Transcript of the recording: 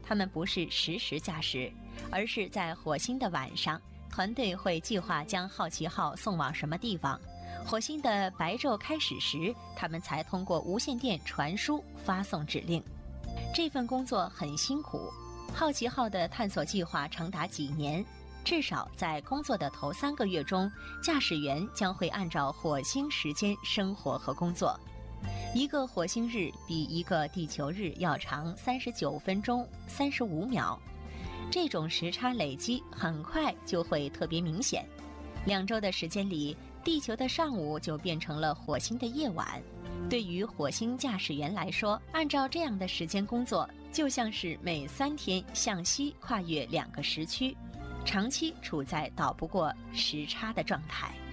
他们不是实时驾驶，而是在火星的晚上，团队会计划将好奇号送往什么地方。火星的白昼开始时，他们才通过无线电传输发送指令。这份工作很辛苦，好奇号的探索计划长达几年，至少在工作的头3个月中，驾驶员将会按照火星时间生活和工作。一个火星日比一个地球日要长39分钟35秒，这种时差累积很快就会特别明显。2周的时间里，地球的上午就变成了火星的夜晚。对于火星驾驶员来说，按照这样的时间工作，就像是每3天向西跨越2个时区，长期处在倒不过时差的状态。